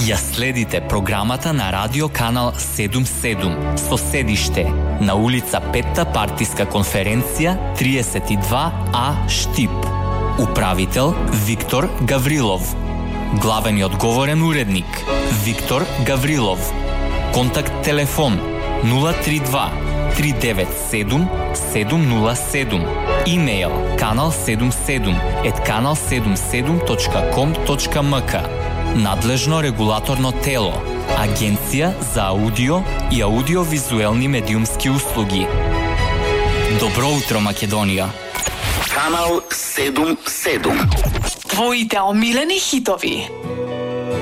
Ја следите програмата на радио канал 77 со седиште на улица 5-та партиска конференција 32А Штип. Управител Виктор Гаврилов. Главен и одговорен уредник Виктор Гаврилов. Контакт телефон 032 397 707. Имейл kanal77@kanal77.com.mk. Надлежно регулаторно тело Агенција за аудио и аудиовизуелни медиумски услуги. Добро утро, Македонија. Канал 77. Твоите омилени хитови.